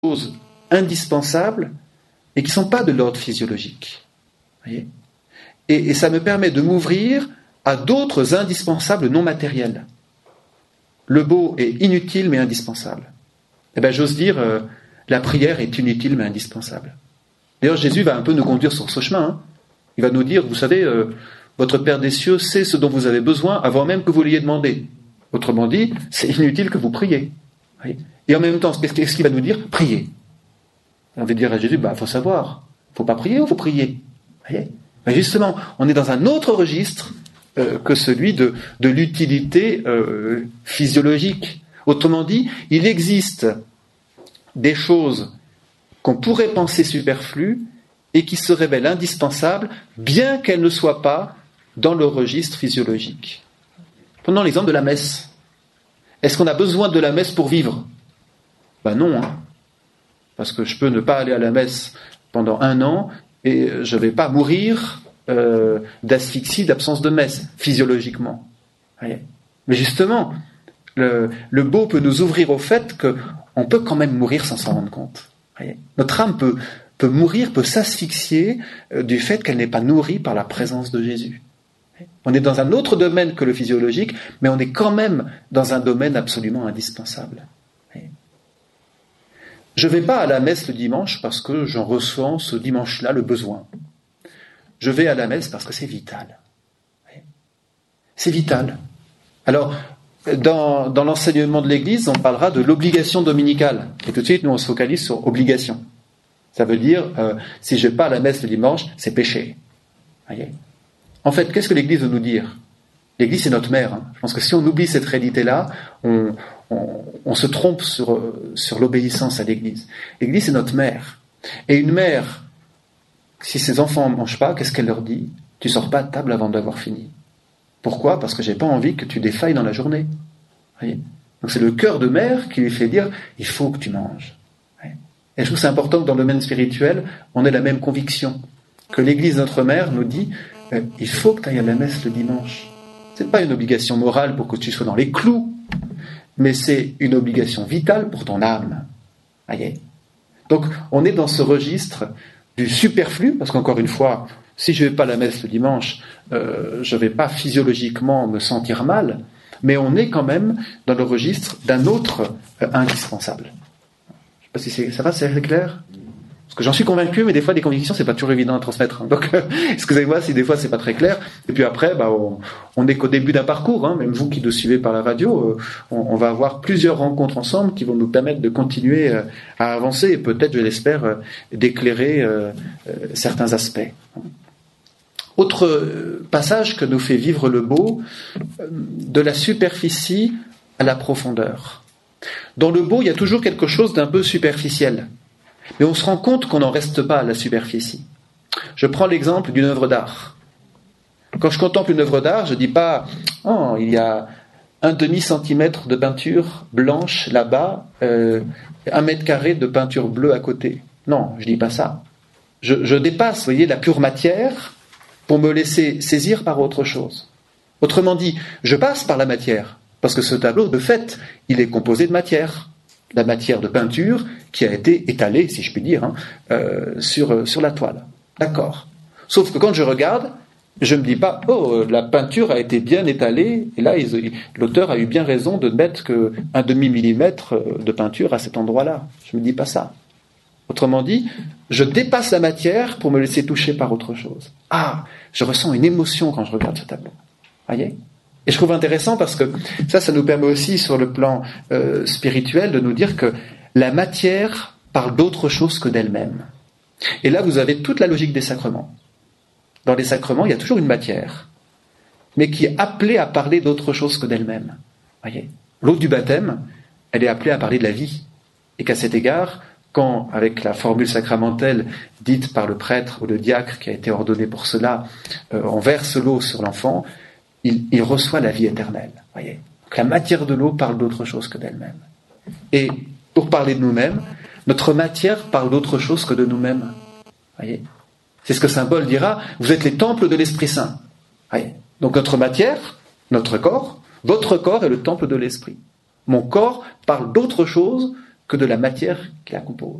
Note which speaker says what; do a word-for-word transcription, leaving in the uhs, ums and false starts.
Speaker 1: choses indispensables et qui ne sont pas de l'ordre physiologique. Voyez ? et, et ça me permet de m'ouvrir à d'autres indispensables non matériels. Le beau est inutile mais indispensable. Eh bien, j'ose dire, euh, la prière est inutile mais indispensable. D'ailleurs, Jésus va un peu nous conduire sur ce chemin. Hein. Il va nous dire, vous savez, euh, votre Père des cieux sait ce dont vous avez besoin avant même que vous l'ayez demandé. Autrement dit, c'est inutile que vous priez. Voyez ? Et en même temps, qu'est-ce qu'il va nous dire ? Priez. On va dire à Jésus, bah, faut savoir, faut pas prier ou faut prier. Voyez ? Ben justement, on est dans un autre registre euh, que celui de, de l'utilité euh, physiologique. Autrement dit, il existe des choses qu'on pourrait penser superflues et qui se révèlent indispensables, bien qu'elles ne soient pas dans le registre physiologique. Prenons l'exemple de la messe. Est-ce qu'on a besoin de la messe pour vivre ? Ben non, hein. Parce que je peux ne pas aller à la messe pendant un an et je ne vais pas mourir euh, d'asphyxie, d'absence de messe, physiologiquement. Voyez ? Mais justement, le, le beau peut nous ouvrir au fait qu'on peut quand même mourir sans s'en rendre compte. Voyez ? Notre âme peut, peut mourir, peut s'asphyxier euh, du fait qu'elle n'est pas nourrie par la présence de Jésus. On est dans un autre domaine que le physiologique, mais on est quand même dans un domaine absolument indispensable. Je ne vais pas à la messe le dimanche parce que j'en ressens ce dimanche-là le besoin. Je vais à la messe parce que c'est vital. C'est vital. Alors, dans, dans l'enseignement de l'Église, on parlera de l'obligation dominicale. Et tout de suite, nous, on se focalise sur obligation. Ça veut dire, euh, si je ne vais pas à la messe le dimanche, c'est péché. Voyez ? En fait, qu'est-ce que l'Église veut nous dire ? L'Église, c'est notre mère. Hein. Je pense que si on oublie cette réalité-là, on, on, on se trompe sur, sur l'obéissance à l'Église. L'Église, c'est notre mère. Et une mère, si ses enfants ne mangent pas, qu'est-ce qu'elle leur dit ? Tu ne sors pas de table avant d'avoir fini. Pourquoi ? Parce que je n'ai pas envie que tu défailles dans la journée. Voyez ? Donc c'est le cœur de mère qui lui fait dire, il faut que tu manges. Voyez ? Et je trouve que c'est important que dans le domaine spirituel, on ait la même conviction. Que l'Église, notre mère, nous dit, euh, il faut que tu ailles à la messe le dimanche. Ce n'est pas une obligation morale pour que tu sois dans les clous, mais c'est une obligation vitale pour ton âme. Voyez ? Donc, on est dans ce registre du superflu, parce qu'encore une fois, si je ne vais pas à la messe le dimanche, euh, je ne vais pas physiologiquement me sentir mal, mais on est quand même dans le registre d'un autre euh, indispensable. Je ne sais pas si c'est, ça va, c'est clair ? Parce que j'en suis convaincu, mais des fois, les convictions, c'est pas toujours évident à transmettre. Donc, euh, excusez-moi si des fois, c'est pas très clair. Et puis après, bah, on, on est qu'au début d'un parcours, hein, même vous qui nous suivez par la radio, euh, on, on va avoir plusieurs rencontres ensemble qui vont nous permettre de continuer euh, à avancer et peut-être, je l'espère, euh, d'éclairer euh, euh, certains aspects. Autre euh, passage que nous fait vivre le beau, euh, de la superficie à la profondeur. Dans le beau, il y a toujours quelque chose d'un peu superficiel. Mais on se rend compte qu'on n'en reste pas à la superficie. Je prends l'exemple d'une œuvre d'art. Quand je contemple une œuvre d'art, je ne dis pas « Oh, il y a un demi-centimètre de peinture blanche là-bas, euh, un mètre carré de peinture bleue à côté. » Non, je ne dis pas ça. Je, je dépasse, vous voyez, la pure matière pour me laisser saisir par autre chose. Autrement dit, je passe par la matière, parce que ce tableau, de fait, il est composé de matière. La matière de peinture qui a été étalée, si je puis dire, hein, euh, sur, sur la toile. D'accord. Sauf que quand je regarde, je ne me dis pas « Oh, la peinture a été bien étalée, et là, ils, l'auteur a eu bien raison de mettre qu'un demi-millimètre de peinture à cet endroit-là. » Je ne me dis pas ça. Autrement dit, je dépasse la matière pour me laisser toucher par autre chose. Ah, je ressens une émotion quand je regarde ce tableau. Voyez ? Et je trouve intéressant parce que ça, ça nous permet aussi sur le plan euh, spirituel de nous dire que la matière parle d'autre chose que d'elle-même. Et là, vous avez toute la logique des sacrements. Dans les sacrements, il y a toujours une matière, mais qui est appelée à parler d'autre chose que d'elle-même. Voyez, l'eau du baptême, elle est appelée à parler de la vie. Et qu'à cet égard, quand, avec la formule sacramentelle dite par le prêtre ou le diacre qui a été ordonné pour cela, euh, on verse l'eau sur l'enfant, Il, il reçoit la vie éternelle. Voyez. Donc la matière de l'eau parle d'autre chose que d'elle-même. Et pour parler de nous-mêmes, notre matière parle d'autre chose que de nous-mêmes. Voyez. C'est ce que saint Paul dira, vous êtes les temples de l'Esprit Saint. Voyez. Donc notre matière, notre corps, votre corps est le temple de l'Esprit. Mon corps parle d'autre chose que de la matière qui la compose.